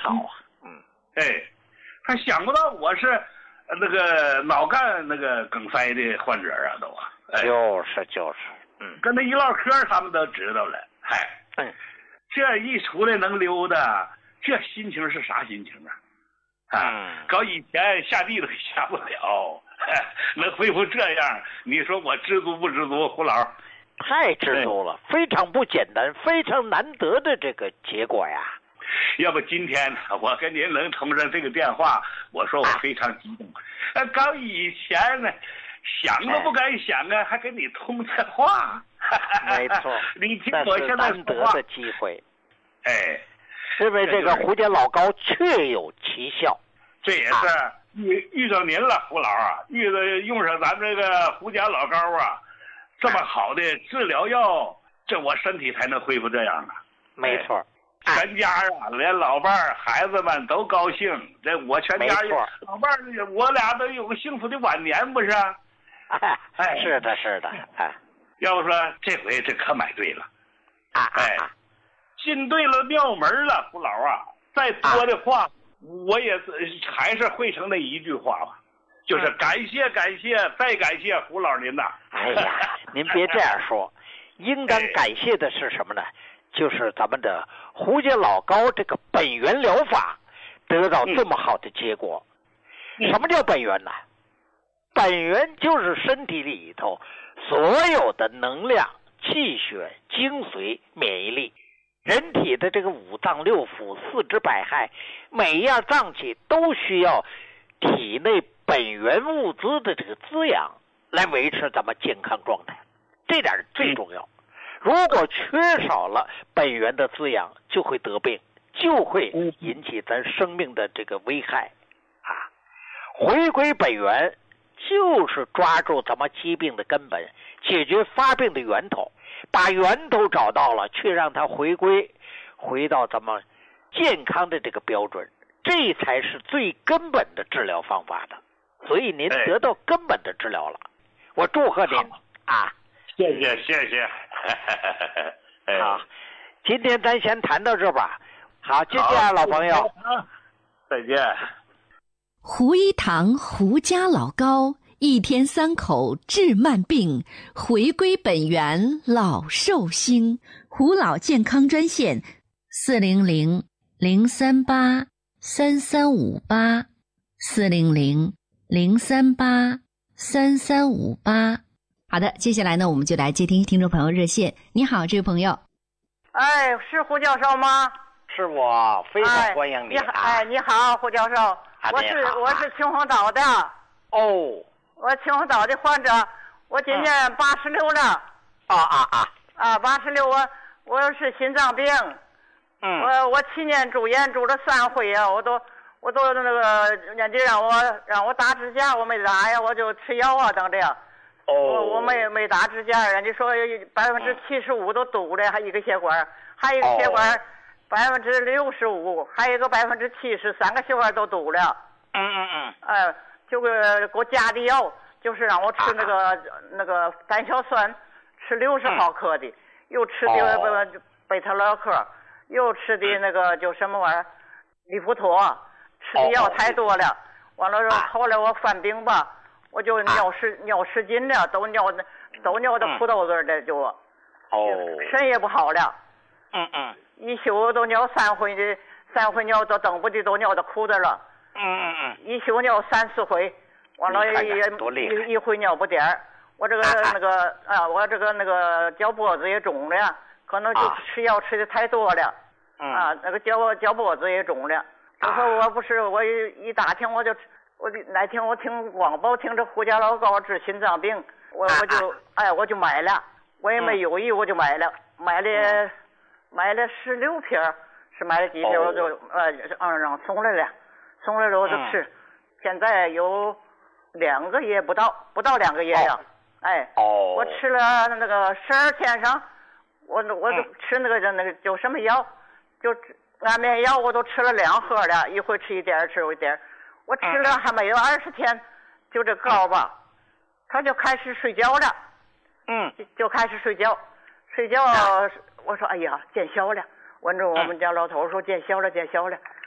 好啊。 哎，他想不到我是那个脑干那个梗塞的患者啊，都啊。 就是， 跟他一唠嗑，他们都知道了。这一出来能溜达，这心情是啥心情啊？搞以前下地都下不了，能恢复这样，你说我知足不知足？胡老太知足了，非常不简单，非常难得的这个结果呀。 要不今天我跟您能通上这个电话，我说我非常激动。搞以前呢，想都不敢想啊，还跟你通这话。 没错， 你听我现在难得的机会。因为这个胡家老高确有奇效。 这也是遇到您了，胡老啊，用上咱这个胡家老高啊，这么好的治疗药，这我身体才能恢复这样啊。 没错。 全家啊，连老伴儿、孩子们都高兴。这我全家老伴儿，我俩都有个幸福的晚年，不是？ 是的。 要不说这回这可买对了，进对了庙门了，胡老啊。再多的话，我也还是汇成那一句话吧，就是感谢，再感谢胡老您呐。 哎呀，您别这样说，应当感谢的是什么呢？就是咱们的胡家老高这个本源疗法得到这么好的结果。什么叫本源呢？本源就是身体里头所有的能量、气血、精髓、免疫力，人体的这个五脏六腑、四肢百骸，每一样脏器都需要体内本源物资的这个滋养来维持咱们健康状态，这点最重要。如果缺少了本源的滋养，就会得病，就会引起咱生命的这个危害啊！回归本源就是抓住咱们疾病的根本，解决发病的源头，把源头找到了，却让它回到咱们健康的这个标准，这才是最根本的治疗方法的。所以您得到根本的治疗了，我祝贺您啊！ 谢谢。 好，今天咱先谈到这吧。好，再见，老朋友。 再见。 胡一堂胡家老高，一天3口治慢病，回归本源老寿星。胡老健康专线400-038-3358，400-038-3358。好的，接下来呢，我们就来接听听众朋友热线。你好，这位朋友。 是胡教授吗？ 是我，非常欢迎你。 你好，胡教授。我是秦皇岛的。我秦皇岛的患者，我今年86了。 86，我是心脏病。我7年住院住了3回啊，我都那个人家让我打支架，我没打呀，我就吃药啊等着呀。我没打支架，人家说75%都堵了，还一个血管，还有一个血管65%，还有一个70%，3个血管都堵了。就给我加的药，就是让我吃那个胆硝酸，吃60毫克的，又吃的贝塔乐克，又吃的那个就什么玩意儿利普妥，吃的药太多了。完了后来我犯病吧。我就尿失禁了，都尿的裤兜子的就，肾也不好了，一宿都尿3回尿都等不的都尿到裤子了，一宿尿3-4回，完了一回尿不点儿，我这个我这个那个脚脖子也肿了，可能就吃药吃的太多了，那个脚脖子也肿了，我说我一打听我那天我听广播，听着胡家老高治心脏病，我就买了，我也没犹豫，我就买了16瓶，是买了几瓶我就让送来了我就吃，现在有2个月不到2个月呀，我吃了那个12天上，我就吃那个就什么药，就安眠药我都吃了2盒了，一回吃一点吃一点。我吃了还没有20天，就这膏吧，他就开始睡觉了，就开始睡觉，我说哎呀见效了，问着我们家老头说见效了，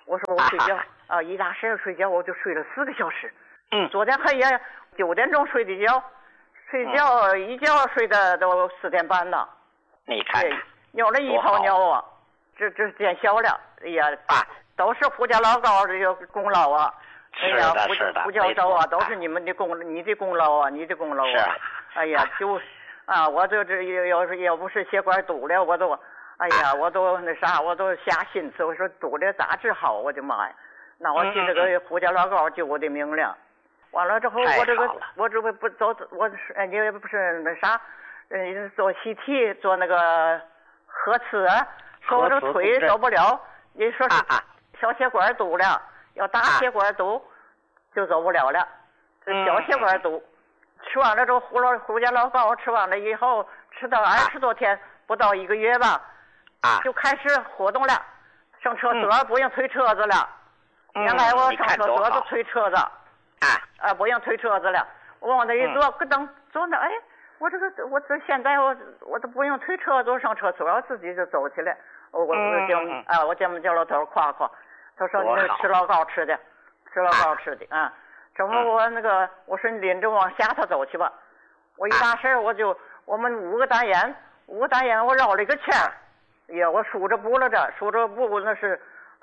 我说我睡觉啊，一大睡觉我就睡了4个小时。昨天黑夜9点钟睡的觉，一觉睡的都4点半了。 你看， 尿了一泡尿啊，这见效了。哎呀，都是胡家老高这个功劳啊。哎呀，胡教授啊，都是你的功劳啊，你的功劳啊。哎呀，我这要不是血管堵了，我都我都瞎心思，我说堵了咋治好？我的妈呀！那我替这个胡家老高救我的命了。完了之后，我这个不走，你也不是那啥，做CT做那个核磁，说我这个腿走不了，你说是小血管堵了。要大血管堵就走不了了，这小血管堵，吃完了之后胡家老高吃完了以后，吃到20多天，不到1个月吧，就开始活动了，上厕所不用推车子了。原来我上厕所都推车子，不用推车子了，我往那一坐，咯噔坐那，哎，我这现在我都不用推车子上厕所，自己就走起来。我叫老头夸。他说：“你吃老高吃的啊！”之后我说你领着往下头走去吧。我一大事我们5个单元我绕了一个圈，呀，我数着步了那是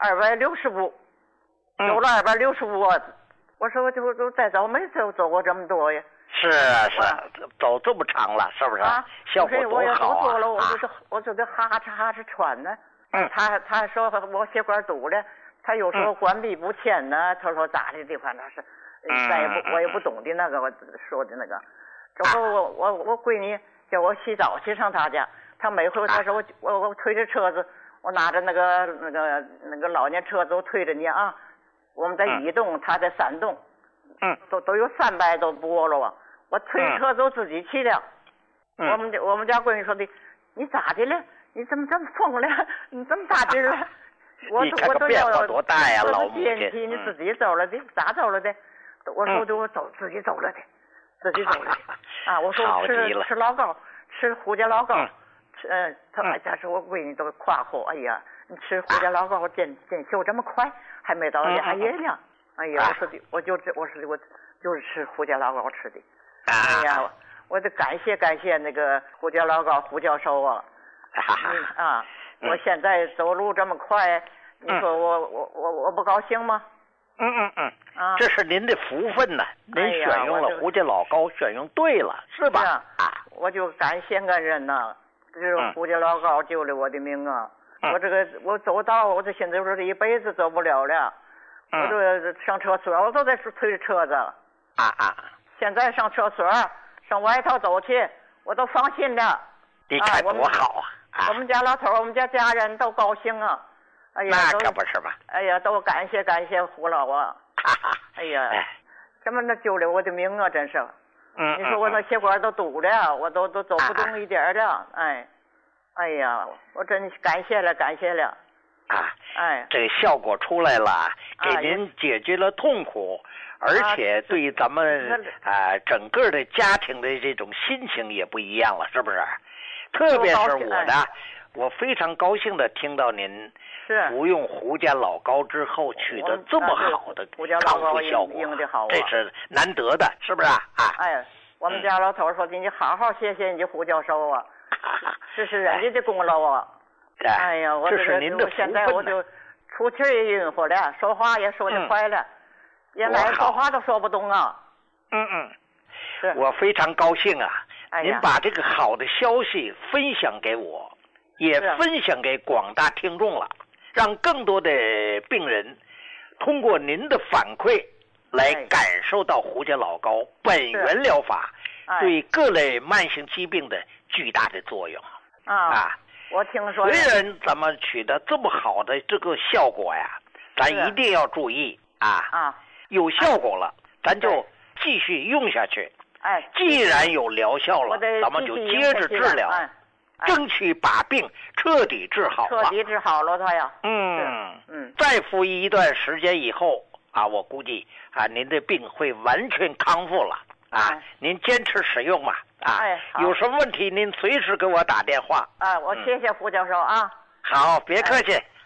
260步，走了260步。我说我就再走没走过这么多呀。 是啊，走这么长了，是不是？效果多好啊！ 我要走多了，我就得哈哧喘呢。他说我血管堵了。他有时候关闭不签呢，他说咋的反正是，我也不懂的那个我说的那个。之后我闺女叫我洗澡去上她家，她每回她说我推着车子，我拿着那个老年车子我推着你啊，我们在1栋，她在3栋，都有300多步了，我推车子我自己去的。我们家闺女说的，你咋的了？你怎么这么疯了？你这么大劲了？ 你看个变化多大呀，老母亲！ 你自己走了的，咋走了的？我说我自己走了的。我说吃老高，吃胡家老高，他说我闺女都夸我，哎呀，你吃胡家老高见效这么快，还没到2月呢。哎呀，我就是吃胡家老高吃的。哎呀，我得感谢那个胡家老高胡教授啊。我现在走路这么快，你说我不高兴吗？ 这是您的福分呐，您选用了胡家老高，选用对了，是吧？ 我就感谢恩人呐，这是胡家老高救了我的命啊！我走道，我这现在说这一辈子走不了了，我这上厕所我都在推着车子。现在上厕所上外头走去，我都放心了。 你看多好啊！ 我们家老头，我们家家人都高兴啊！哎呀， 那可不是吧？ 哎呀，都感谢胡老啊！哎呀，这么那救了我的命啊！真是，你说我那血管都堵了，我都走不动一点了。哎呀，我真感谢了。 这个效果出来了，给您解决了痛苦，而且对咱们整个的家庭的这种心情也不一样了，是不是？特别是我非常高兴的听到您服用胡家老高之后取得这么好的康复效果，这是难得的，是不是？ 我们家老头说你好好谢谢你胡教授啊，这是人家的功劳啊。哎呀， 这是您的福分。 现在我就出气也晕乎了，说话也说得快了，原来说话都说不动啊。 我非常高兴啊！您把这个好的消息分享给我，也分享给广大听众了，让更多的病人通过您的反馈来感受到胡家老高本源疗法对各类慢性疾病的巨大的作用。 我听说虽然咱们取得这么好的这个效果呀，咱一定要注意有效果了，咱就继续用下去。既然有疗效了，咱们就接着治疗，争取把病彻底治好了。 彻底治好了他呀。 再服役一段时间以后我估计您的病会完全康复了您坚持使用嘛有什么问题您随时给我打电话。 我谢谢胡教授啊。 好，别客气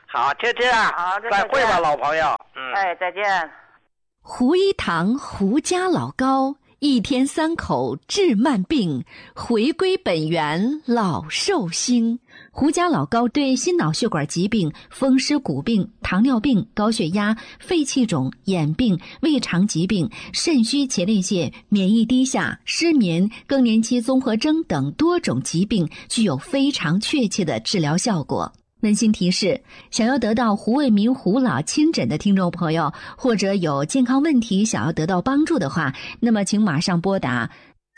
好，就这样，再会吧，老朋友。 哎，再见。 胡一堂胡家老高，一天3口治慢病，回归本源老寿星。胡家老高对心脑血管疾病、风湿骨病、糖尿病、高血压、肺气肿、眼病、胃肠疾病、肾虚前列腺、免疫低下、失眠、更年期综合征等多种疾病具有非常确切的治疗效果。温馨提示：想要得到胡卫民胡老亲诊的听众朋友，或者有健康问题想要得到帮助的话，那么请马上拨打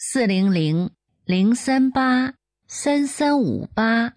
400-038-3358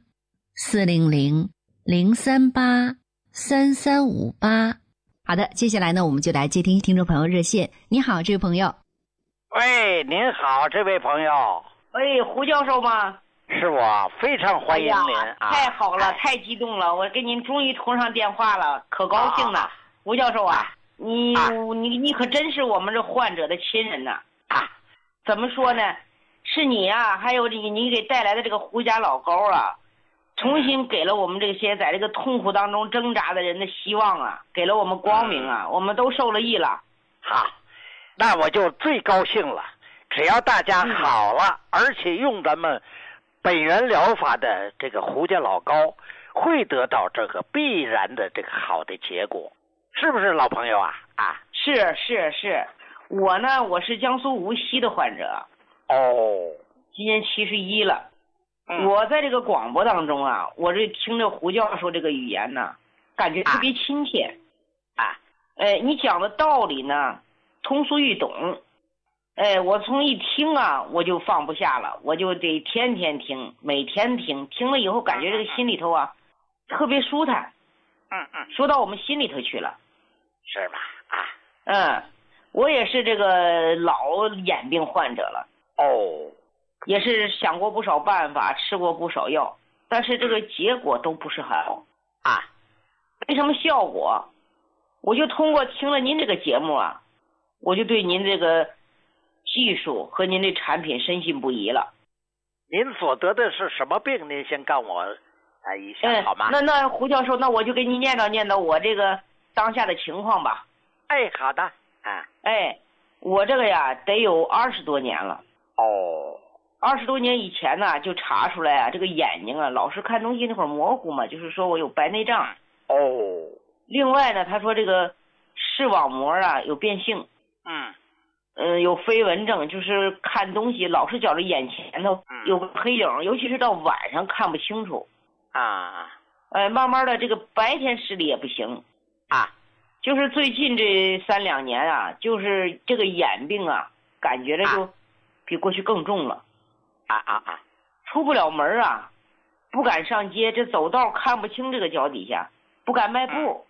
400-038-3358。好的，接下来呢，我们就来接听听众朋友热线。你好，这位朋友。 喂，您好，这位朋友。 喂，胡教授吗？ 是我，非常欢迎您啊！ 太好了，太激动了，我跟您终于通上电话了，可高兴了。吴教授啊，你可真是我们这患者的亲人呐！怎么说呢？是你啊，还有你给带来的这个胡家老高啊，重新给了我们这些在这个痛苦当中挣扎的人的希望啊，给了我们光明啊，我们都受了益了。 好，那我就最高兴了。只要大家好了，而且用咱们本源疗法的这个胡家老高，会得到这个必然的这个好的结果，是不是老朋友啊？ 是，我呢，我是江苏无锡的患者。今年71了。我在这个广播当中啊，我这听着胡教授这个语言呢，感觉特别亲切。你讲的道理呢，通俗易懂。我从一听啊，我就放不下了，我就得天天听，每天听，听了以后感觉这个心里头啊，特别舒坦。说到我们心里头去了。 是吧？ 我也是这个老眼病患者了。也是想过不少办法，吃过不少药，但是这个结果都不是很好。没什么效果。我就通过听了您这个节目啊，我就对您这个技术和您的产品深信不疑了。 您所得的是什么病？您先告我一下好吗？ 那胡教授，那我就给你念叨我这个当下的情况吧。 好的。 我这个呀得有20多年了。20多年以前呢，就查出来啊，这个眼睛啊老是看东西那会儿模糊嘛，就是说我有白内障。另外呢，他说这个视网膜啊有变性。有飞蚊症，就是看东西老是觉着眼前头有个黑影，尤其是到晚上看不清楚。慢慢的这个白天视力也不行。就是最近这3、2年啊，就是这个眼病啊，感觉着就比过去更重了。出不了门啊，不敢上街，这走道看不清这个脚底下，不敢迈步。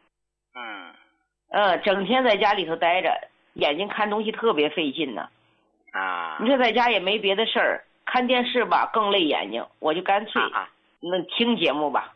整天在家里头待着，眼睛看东西特别费劲呢。你说在家也没别的事儿，看电视吧更累眼睛，我就干脆那听节目吧。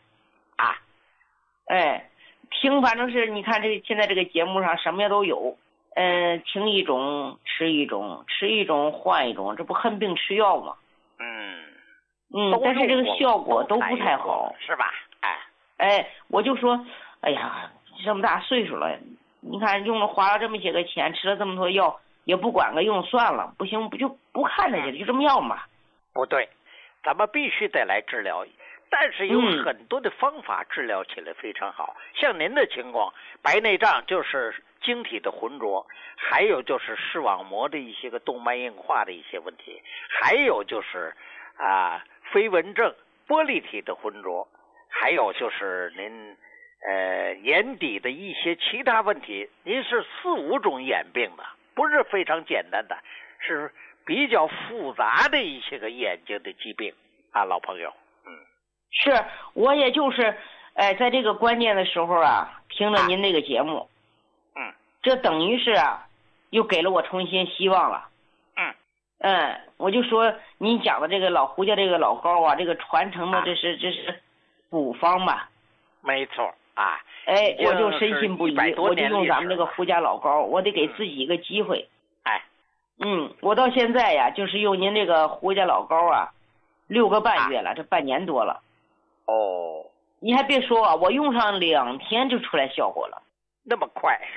听反正是你看这现在这个节目上什么都有。听一种吃一种，吃一种换一种，这不恨病吃药吗？但是这个效果都不太好， 是吧？ 我就说，哎呀，这么大岁数了，你看花了这么些个钱，吃了这么多药，也不管个用，算了，不行，不看着去，就这么样吧。 不对，咱们必须得来治疗，但是有很多的方法治疗起来非常好。像您的情况，白内障就是晶体的浑浊，还有就是视网膜的一些个动脉硬化的一些问题，还有就是飞蚊症、玻璃体的浑浊，还有就是您眼底的一些其他问题。您是4、5种眼病的，不是非常简单的，是比较复杂的一些个眼睛的疾病老朋友。 是我也就是在这个关键的时候啊，听了您这个节目。这等于是又给了我重新希望了。我就说您讲的这个老胡家这个老高啊，这个传承的这是古方吧？ 没错我就深信不疑，我就用咱们这个胡家老高，我得给自己一个机会。我到现在呀，就是用您这个胡家老高啊，6个半月了，这半年多了。 你还别说啊，我用上2天就出来效果了， 那么快。